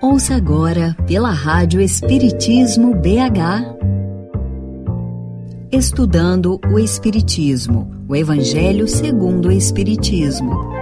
Ouça agora pela Rádio Espiritismo BH. Estudando o Espiritismo, o Evangelho segundo o Espiritismo.